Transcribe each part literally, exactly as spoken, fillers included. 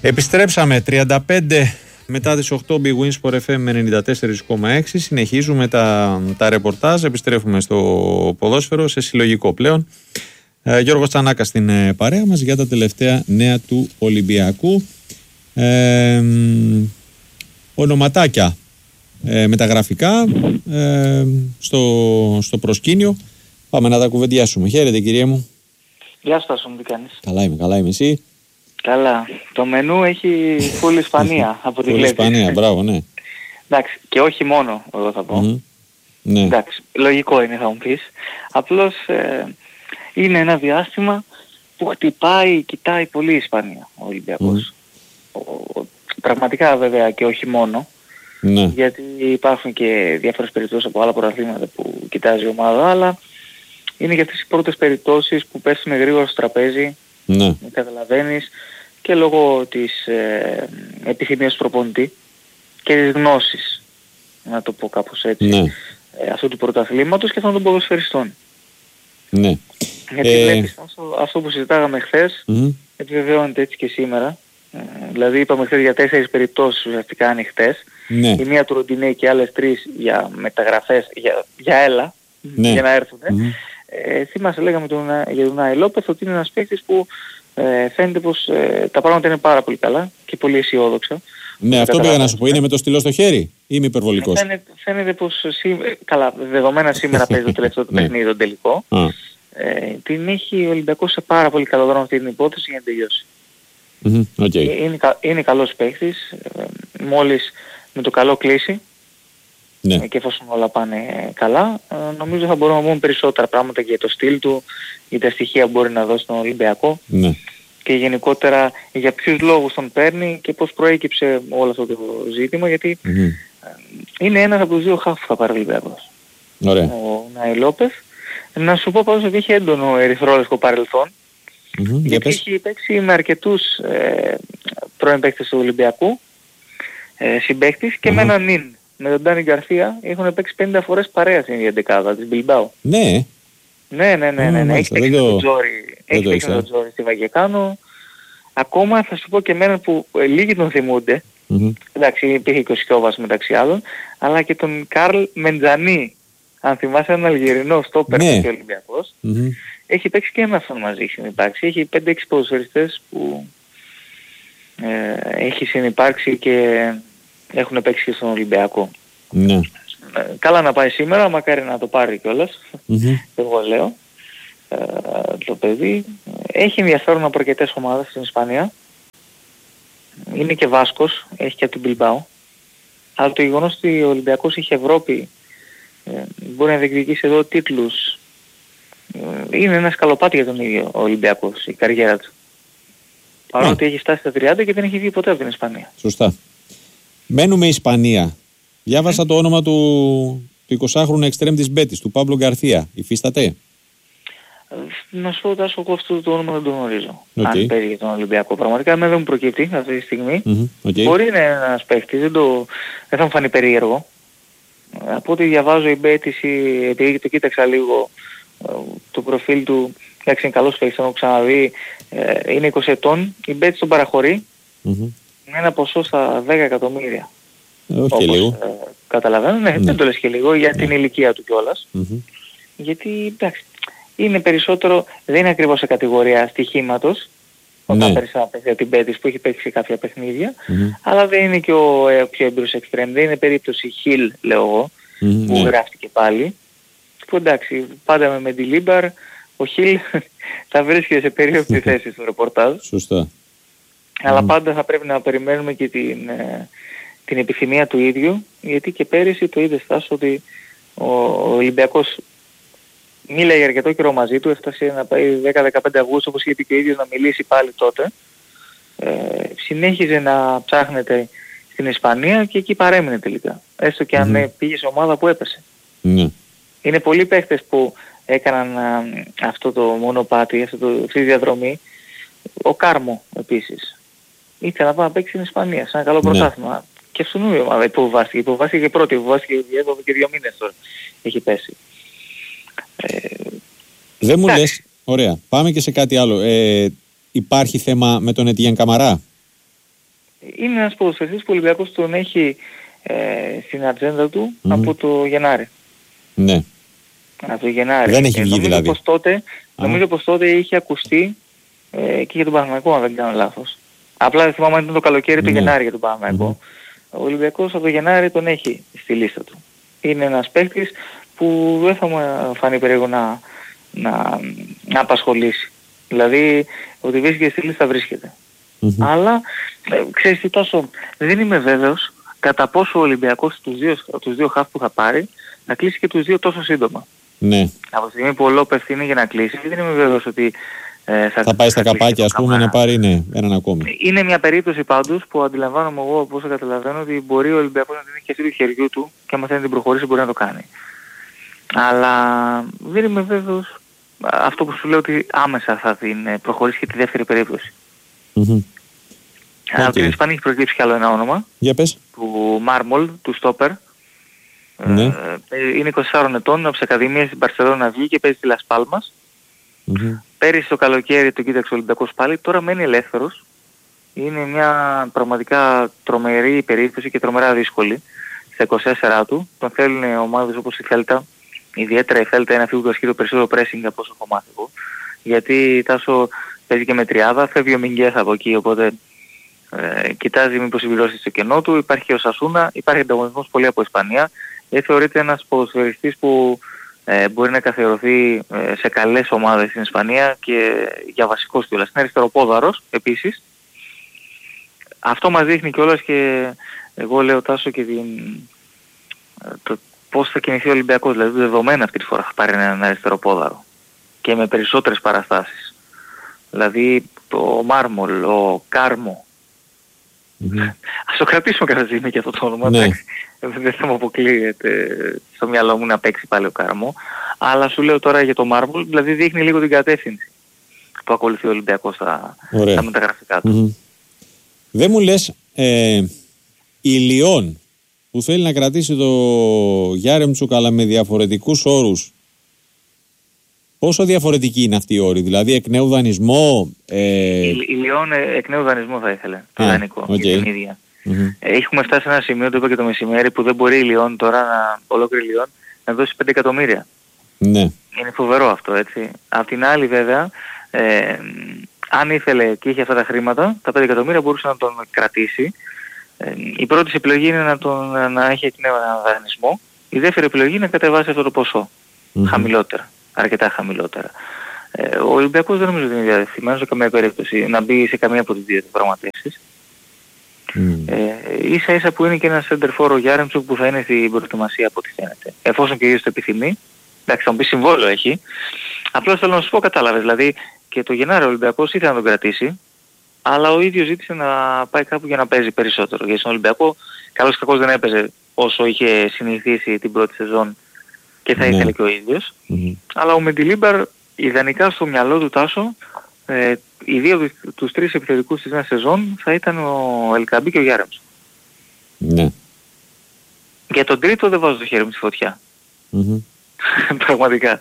Επιστρέψαμε τριάντα πέντε μετά τις οκτώ, Big Win Sport εφ εμ ενενήντα τέσσερα κόμμα έξι. Συνεχίζουμε τα, τα ρεπορτάζ. Επιστρέφουμε στο ποδόσφαιρο, σε συλλογικό πλέον. Ε, Γιώργος Τσανάκας στην ε, παρέα μας για τα τελευταία νέα του Ολυμπιακού. Ε, ονοματάκια ε, μεταγραφικά ε, στο, στο προσκήνιο. Πάμε να τα κουβεντιάσουμε. Χαίρετε, κυρία μου. Γεια σου, Τάσο μου, τι κάνεις? Καλά είμαι, καλά είμαι, εσύ? Καλά. Το μενού έχει full Ισπανία από τη Full βλέπεις. Ισπανία, μπράβο, ναι. Εντάξει, και όχι μόνο, εγώ θα πω. Mm-hmm. Ναι. Εντάξει, λογικό είναι, θα μου πεις. Απλώς ε, είναι ένα διάστημα που χτυπάει, κοιτάει πολύ η Ισπανία ο Ολυμπιακός. Mm-hmm. Ο, πραγματικά βέβαια και όχι μόνο. Ναι. Γιατί υπάρχουν και διάφορες περιπτώσεις από άλλα πρωταθλήματα που κοιτάζει η ομάδα, αλλά είναι και αυτές οι πρώτες περιπτώσεις που πέφτουν γρήγορα στο τραπέζι. Ναι. Καταλαβαίνεις, και λόγω της ε, επιθυμίας του προπονητή και της γνώσης, να το πω κάπως έτσι, ναι. ε, αυτού του πρωταθλήματος και αυτών των ποδοσφαιριστών. Ναι. Γιατί ε... βλέπεις αυτό, αυτό που συζητάγαμε χθες, mm-hmm. επιβεβαιώνεται έτσι και σήμερα. Ε, δηλαδή είπαμε χθες για τέσσερις περιπτώσεις ουσιαστικά ανοιχτές. Ναι. Η μία του Ροντινέ και άλλες τρεις για μεταγραφές, για, για έλα, ναι. για να έρθουν. Mm-hmm. Ε, θυμάσαι, λέγαμε τον, για τον Άι Λόπεθ ότι είναι ένας παίκτης που ε, φαίνεται πως ε, τα πράγματα είναι πάρα πολύ καλά και πολύ αισιόδοξα. Ναι, αυτό πήγα να σου πω. Είναι με το στυλό στο χέρι ή είμαι υπερβολικός? Φαίνεται, φαίνεται πως σή, καλά, δεδομένα σήμερα παίζει το τελευταίο του παιχνίδι, τον τελικό. Ε, την έχει ο Ολυμπιακός σε πάρα πολύ καλό δρόμο αυτή την υπόθεση για να τελειώσει. Mm-hmm. Okay. Ε, είναι, είναι καλός παίκτης, ε, μόλις με το καλό κλείσει. Ναι. Και εφόσον όλα πάνε καλά, νομίζω θα μπορούμε να πούμε περισσότερα πράγματα για το στυλ του, για τα στοιχεία που μπορεί να δώσει στον Ολυμπιακό, ναι. και γενικότερα για ποιους λόγους τον παίρνει και πώς προέκυψε όλο αυτό το ζήτημα, γιατί mm-hmm. είναι ένας από τους δύο χαφ που θα πάρει ο Ολυμπιακός. Ωραία. Ο Άι Λόπεθ. Να σου πω πάντως ότι έχει έντονο ερυθρόλευκο παρελθόν, mm-hmm. γιατί έχει παίξει με αρκετούς ε, πρώην παίκτες του Ολυμπιακού, ε, συμπαίκτης και mm-hmm. με έναν νυν. Με τον Ντάνι Γκαρθία έχουν παίξει πενήντα φορές παρέα στην εντεκάδα της Μπιλμπάου. Ναι. Ναι, ναι, ναι, ναι, ναι. Έχει παίξει με τον Τζόρι, έχει παίξει με τον Τζόρι στη Βαγεκάνο. Ακόμα θα σου πω και εμένα που ε, λίγοι τον θυμούνται. Mm-hmm. Εντάξει, υπήρχε και ο Σιώβας μεταξύ άλλων, αλλά και τον Καρλ Μεντζανί. Αν θυμάσαι, έναν Αλγερινό στόπερ ναι. και Ολυμπιακός. Mm-hmm. Έχει παίξει και ένα αυτόν μαζί συνυπάρξει. Έχει πέντε έξι ποδοσφαιριστές που ε, έχει συνυπάρξει και έχουν παίξει και στον Ολυμπιακό. Ναι. Καλά να πάει σήμερα, μακάρι να το πάρει κιόλας. Mm-hmm. Εγώ λέω. Ε, το παιδί έχει ενδιαφέρον από αρκετές ομάδες στην Ισπανία. Είναι και Βάσκος, έχει και από την Μπιλμπάου. Αλλά το γεγονός ότι ο Ολυμπιακός έχει Ευρώπη, ε, μπορεί να διεκδικήσει εδώ τίτλους. Ε, είναι ένα σκαλοπάτι για τον ίδιο ο Ολυμπιακός, η καριέρα του. Παρότι yeah. έχει φτάσει στα τριάντα και δεν έχει βγει ποτέ από την Ισπανία. Σωστά. Μένουμε Ισπανία. Διάβασα mm. το όνομα του, του εικοσάχρονου εξτρέμ της Μπέτης, του Παύλο Γκαρθία. Υφίσταται? Να σου πω, Τάσο, εγώ αυτό το όνομα δεν το γνωρίζω. Okay. Αν παίζει για τον Ολυμπιακό. Πραγματικά εμένα δεν μου προκύπτει αυτή τη στιγμή. Mm-hmm. Okay. Μπορεί να είναι ένας παίχτης, δεν, το... δεν θα μου φανεί περίεργο. Από ό,τι διαβάζω η Μπέτης, επειδή το κοίταξα λίγο, το προφίλ του, εντάξει είναι καλός παίχτης, έχω ξαναδεί, είναι είκοσι ετών, η Μπέτης τον παραχωρεί. Mm-hmm. με ένα ποσό στα δέκα εκατομμύρια. Όχι όπως, και λίγο. Ε, καταλαβαίνω, ναι, ναι, δεν το λες και λίγο για ναι. την ηλικία του κιόλας. Mm-hmm. Γιατί, εντάξει, είναι περισσότερο, δεν είναι ακριβώς σε κατηγορία στοιχήματος, όταν ναι. παίρνεις ένα παιχνίδι την Μπέτης που έχει παίξει κάποια παιχνίδια, mm-hmm. αλλά δεν είναι και ο ε, πιο έμπειρος εξτρέμ, δεν είναι περίπτωση Χιλ, λέω εγώ, mm-hmm. που ναι. γράφτηκε πάλι. Που εντάξει, πάντα με Μεντιλίμπαρ, ο Χιλ θα βρίσκεται σε περίοπτη θέση στο ρεπορτάζ. Σωστά. Αλλά Mm. πάντα θα πρέπει να περιμένουμε και την, ε, την επιθυμία του ίδιου, γιατί και πέρυσι το είδε Στάσο ότι ο, ο Ολυμπιακός μίλαγε αρκετό καιρό μαζί του, έφτασε να πάει δέκα με δεκαπέντε Αυγούστου όπως είχε και ο ίδιος να μιλήσει πάλι τότε. Ε, συνέχιζε να ψάχνεται στην Ισπανία και εκεί παρέμεινε τελικά. Έστω και αν mm. πήγε σε ομάδα που έπεσε. Mm. Είναι πολλοί παίχτες που έκαναν α, αυτό το μονοπάτι, αυτό το, αυτή τη διαδρομή. Ο Κάρμο επίσης. Ήθελε να πάει να παίξει στην Ισπανία, σε ένα καλό πρωτάθλημα. Ναι. Και αυτόν η ομάδα υποβάστηκε. Υποβάστηκε και πρώτη, υποβάστηκε και δύο μήνες τώρα. Έχει πέσει. Ε, Δεν μου λες, ωραία, πάμε και σε κάτι άλλο. Ε, υπάρχει θέμα με τον Ετιέν Καμαρά? είναι ένας ποδοσφαιριστής που ο Ολυμπιακός τον έχει ε, στην ατζέντα του mm-hmm. από το Γενάρη. Ναι. Από το Γενάρη. Δεν έχει ε, βγει νομίζω δηλαδή. Πως τότε, νομίζω πως τότε είχε ακουστεί ε, και για τον Παναθηναϊκό, αν δεν κάνω λάθος. Απλά δεν θυμάμαι αν ήταν το καλοκαίρι του ναι. Γενάρη για τον Παναθηναϊκό. Mm-hmm. Ο Ολυμπιακός από το Γενάρη τον έχει στη λίστα του. Είναι ένας παίκτης που δεν θα μου φανεί περίεργο να, να, να απασχολήσει. Δηλαδή, ότι βρίσκεται στη λίστα βρίσκεται. Mm-hmm. Αλλά, ε, ξέρεις τι Τάσο, δεν είμαι βέβαιος κατά πόσο ο Ολυμπιακός τους δύο, τους δύο χαφ που θα πάρει να κλείσει και τους δύο τόσο σύντομα. Ναι. Από τη στιγμή που ο Λόπεθ είναι για να κλείσει, δεν είμαι βέβαιος ότι ε, θα, θα πάει στα θα καπάκια, ας πούμε, να πάρει ναι, έναν ακόμη. Είναι μια περίπτωση πάντως που αντιλαμβάνομαι εγώ, όπως καταλαβαίνω, ότι μπορεί ο Ολυμπιακός να την έχει και αυτή του χεριού του και άμα θέλει να την προχωρήσει μπορεί να το κάνει. Αλλά δεν είμαι βέβαιος αυτό που σου λέω ότι άμεσα θα την προχωρήσει και τη δεύτερη περίπτωση. Mm-hmm. Από την Ισπανία έχει προκύψει κι άλλο ένα όνομα. Για πες. Του Μάρμολ, του Στόπερ. Ναι. Ε, είναι είκοσι τεσσάρων ετών, από τις ακαδημίες στην Μπαρσελόνα βγήκε και παίζει στη Λας Πάλμας. Mm-hmm. Πέρυσι το καλοκαίρι τον κοίταξε ο Ολυμπιακός πάλι, τώρα μένει ελεύθερος. Είναι μια πραγματικά τρομερή περίπτωση και τρομερά δύσκολη στα είκοσι τέσσερα του. Τον θέλουν ομάδες όπως η Θέλτα. Ιδιαίτερα η Θέλτα είναι αυτή που ασχεί το περισσότερο pressing από όσο έχω μάθει εγώ. Γιατί Τάσο παίζει και με τριάδα, φεύγει ο Μιγγές από εκεί, οπότε ε, κοιτάζει μήπως συμπληρώσει στο κενό του. Υπάρχει ο Σασούνα, υπάρχει ανταγωνισμός πολύ από Ισπανία. Ε, θεωρείται ένας ποδοσφαιριστής που ε, μπορεί να καθιερωθεί ε, σε καλές ομάδες στην Ισπανία και για βασικός κιόλας. Είναι αριστεροπόδαρος επίσης. Αυτό μας δείχνει κιόλας και εγώ λέω Τάσο και την, το πώς θα κινηθεί ο Ολυμπιακός. Δηλαδή δεδομένα αυτή τη φορά θα πάρει έναν αριστεροπόδαρο και με περισσότερες παραστάσεις. Δηλαδή το Μάρμολ, ο Κάρμο. Mm-hmm. Ας το κρατήσουμε κατά στιγμή και αυτό το όνομα. Ναι. Δεν θα μου αποκλείεται στο μυαλό μου να παίξει πάλι ο Κάρμο. Αλλά σου λέω τώρα για το Μάρμολ, δηλαδή δείχνει λίγο την κατεύθυνση που ακολουθεί ο Ολυμπιακός στα, στα μεταγραφικά του. Mm-hmm. Δεν μου λες ε, η Λιόν που θέλει να κρατήσει το Γιάρεμτσουκ αλλά με διαφορετικούς όρους, πόσο διαφορετική είναι αυτή η όρη, δηλαδή εκ νέου δανεισμό? Ε... Η, η Λιόν εκ νέου δανεισμό θα ήθελε, το ah, δανεικό, okay. για την ίδια. Mm-hmm. Έχουμε φτάσει σε ένα σημείο, το είπα και το μεσημέρι, που δεν μπορεί η Λιόν τώρα, να, ολόκληρη η Λιόν, να δώσει πέντε εκατομμύρια. Ναι. Είναι φοβερό αυτό, έτσι. Απ' την άλλη βέβαια, ε, αν ήθελε και είχε αυτά τα χρήματα, τα πέντε εκατομμύρια μπορούσε να τον κρατήσει. Ε, η πρώτη επιλογή είναι να, τον, να έχει εκ νέου έναν δανεισμό. Η δεύτερη επιλογή είναι να κατεβάσει αυτό το ποσό. Mm-hmm. Χαμηλότερα. Αρκετά χαμηλότερα. Ε, ο Ολυμπιακός δεν νομίζω ότι είναι διαδεθειμένος σε καμία περίπτωση να μπει σε καμία από τις δύο διαπραγματεύσεις. Mm. Ε, ίσα ίσα που είναι και ένα center for ο Γιάρεμτσουκ που θα είναι στην προετοιμασία από ό,τι φαίνεται. Εφόσον και ο ίδιος το επιθυμεί. Εντάξει, θα μου πει συμβόλαιο έχει. Απλώς θέλω να σου πω, κατάλαβες. Δηλαδή και το Γενάρη ο Ολυμπιακός ήθελε να τον κρατήσει, αλλά ο ίδιος ζήτησε να πάει κάπου για να παίζει περισσότερο. Γιατί στον Ολυμπιακό καλώς κακώς δεν έπαιζε όσο είχε συνηθίσει την πρώτη σεζόν και θα ήθελε ναι. και ο ίδιος. Mm-hmm. Αλλά ο Μεντιλίμπαρ ιδανικά στο μυαλό του Τάσο, ε, οι δύο τους τρεις επιθετικούς της νέας σεζόν θα ήταν ο Ελκαμπή και ο Γιάρεμς. Ναι. Για τον τρίτο δεν βάζω το χέρι μου στη φωτιά. Mm-hmm. Πραγματικά.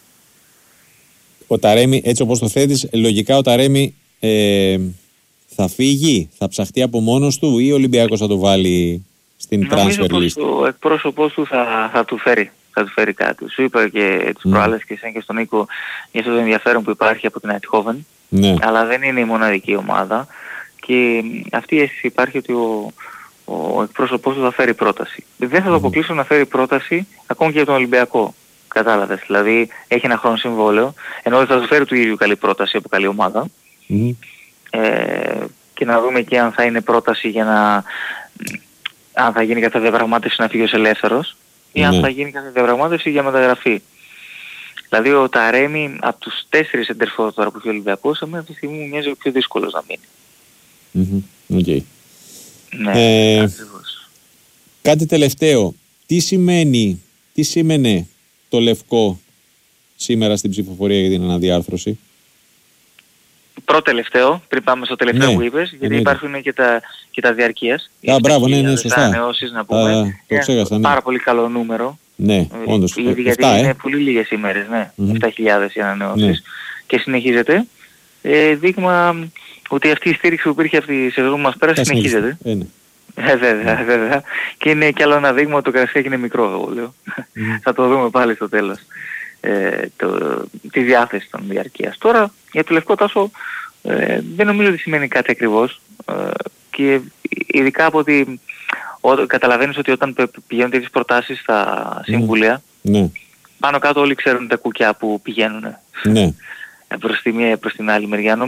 Ο Ταρέμι, έτσι όπως το θέτεις, λογικά ο Ταρέμι ε, θα φύγει, θα ψαχτεί από μόνος του ή ο Ολυμπιακός θα το βάλει στην transfer list? Νομίζω πως ο εκπρόσωπός του θα, θα του φέρει. Θα του φέρει κάτι. Σου είπα και τις mm. προάλλες και εσένα και στον Νίκο για αυτό το ενδιαφέρον που υπάρχει από την Αιτχόβεν. Ναι. Αλλά δεν είναι η μοναδική ομάδα και αυτή η αίσθηση υπάρχει ότι ο, ο εκπρόσωπός του θα φέρει πρόταση. Δεν θα το αποκλείσω mm. να φέρει πρόταση ακόμη και για τον Ολυμπιακό. Κατάλαβες. Δηλαδή έχει ένα χρόνο συμβόλαιο, ενώ δεν θα του φέρει του ίδιου καλή πρόταση από καλή ομάδα. Mm. Ε, και να δούμε και αν θα είναι πρόταση για να... αν θα γίνει κάθε διαπραγμάτευση να φύγει ως ελεύθερος ή ναι. αν θα γίνει κάθε διαπραγμάτευση για μεταγραφή. Δηλαδή ο Ταρέμι από τους τέσσερις εντερφόρ τώρα που έχει ο Ολυμπιακός, σε αυτή τη στιγμή μου μοιάζει ο πιο δύσκολος να μείνει. Mm-hmm. Okay. Ναι, ε, ακριβώς. Κάτι τελευταίο. Τι σημαίνει, τι σήμαινε το λευκό σήμερα στην ψηφοφορία για την αναδιάρθρωση? Πρώτο τελευταίο, πριν πάμε στο τελευταίο ναι, που είπες, γιατί εννοείται. Υπάρχουν και τα, και τα διαρκείας. Α, μπράβο, ναι, ναι, σωστά. Ανανεώσεις, να πούμε. Α, το ξέχασα, ναι. Πάρα πολύ καλό νούμερο. Ναι, όντως. Γιατί, γιατί εφτά, είναι ε. πολύ λίγες ημέρες, ναι. Mm-hmm. επτά χιλιάδες οι ανανεώσεις. Ναι. Και συνεχίζεται. Ε, δείγμα ότι αυτή η στήριξη που υπήρχε αυτή η σεζόν που μας πέρασε συνεχίζεται. Είναι. Ε, βέβαια, βέβαια. Και είναι κι άλλο ένα δείγμα ότι το Καραϊσκάκι είναι μικρό, εγώ λέω. Mm. Θα το δούμε πάλι στο τέλος. Ε, το, τη διάθεση των διαρκείας. Τώρα, για το Λευκό Τάσο, ε, δεν νομίζω ότι σημαίνει κάτι ακριβώς. Ε, και ειδικά από ότι ο, καταλαβαίνεις ότι όταν πηγαίνουν τέτοιες προτάσεις στα συμβούλια, mm. πάνω κάτω όλοι ξέρουν τα κουκιά που πηγαίνουν mm. προς τη μία προς την άλλη μεριά.